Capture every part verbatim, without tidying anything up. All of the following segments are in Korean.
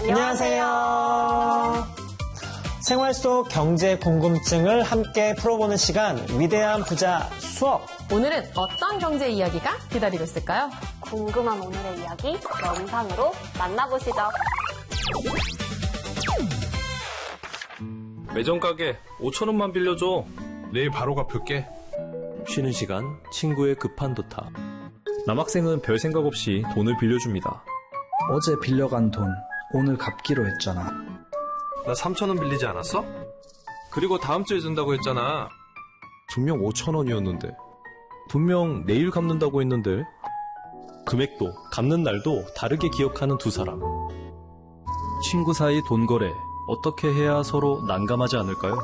안녕하세요. 생활 속 경제 궁금증을 함께 풀어보는 시간, 위대한 부자 수업. 오늘은 어떤 경제 이야기가 기다리고 있을까요? 궁금한 오늘의 이야기 영상으로 만나보시죠. 매점 가게 오천 원만 빌려줘. 내일 바로 갚을게. 쉬는 시간 친구의 급한 도타. 남학생은 별 생각 없이 돈을 빌려줍니다. 어제 빌려간 돈 오늘 갚기로 했잖아. 나 삼천 원 빌리지 않았어? 그리고 다음 주에 준다고 했잖아. 분명 오천 원이었는데 분명 내일 갚는다고 했는데. 금액도 갚는 날도 다르게 기억하는 두 사람. 친구 사이 돈 거래 어떻게 해야 서로 난감하지 않을까요?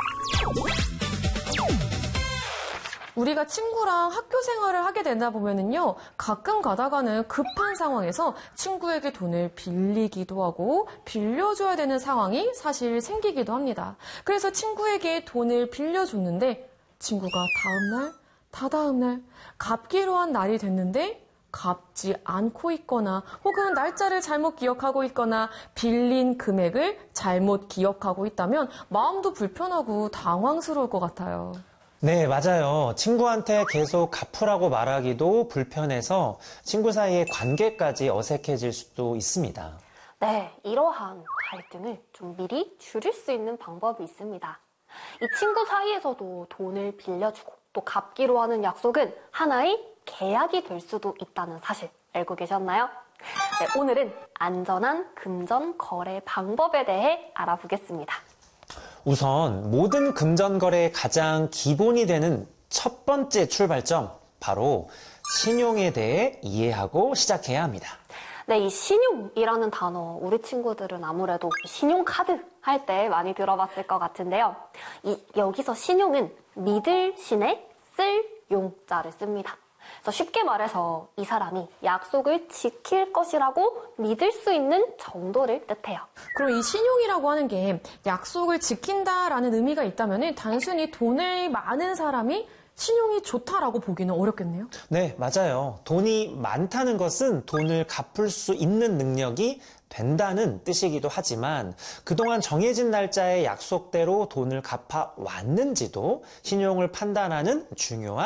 우리가 친구랑 학교 생활을 하게 되다 보면은요, 가끔 가다가는 급한 상황에서 친구에게 돈을 빌리기도 하고 빌려줘야 되는 상황이 사실 생기기도 합니다. 그래서 친구에게 돈을 빌려줬는데 친구가 다음날, 다다음날 갚기로 한 날이 됐는데 갚지 않고 있거나 혹은 날짜를 잘못 기억하고 있거나 빌린 금액을 잘못 기억하고 있다면 마음도 불편하고 당황스러울 것 같아요. 네, 맞아요. 친구한테 계속 갚으라고 말하기도 불편해서 친구 사이의 관계까지 어색해질 수도 있습니다. 네, 이러한 갈등을 좀 미리 줄일 수 있는 방법이 있습니다. 이 친구 사이에서도 돈을 빌려주고 또 갚기로 하는 약속은 하나의 계약이 될 수도 있다는 사실 알고 계셨나요? 네, 오늘은 안전한 금전 거래 방법에 대해 알아보겠습니다. 우선 모든 금전 거래의 가장 기본이 되는 첫 번째 출발점, 바로 신용에 대해 이해하고 시작해야 합니다. 네, 이 신용이라는 단어 우리 친구들은 아무래도 신용카드 할 때 많이 들어봤을 것 같은데요. 이, 여기서 신용은 믿을 신에 쓸 용자를 씁니다. 그래서 쉽게 말해서 이 사람이 약속을 지킬 것이라고 믿을 수 있는 정도를 뜻해요. 그럼 이 신용이라고 하는 게 약속을 지킨다라는 의미가 있다면 단순히 돈이 많은 사람이 신용이 좋다라고 보기는 어렵겠네요. 네, 맞아요. 돈이 많다는 것은 돈을 갚을 수 있는 능력이 된다는 뜻이기도 하지만 그동안 정해진 날짜의 약속대로 돈을 갚아 왔는지도 신용을 판단하는 중요한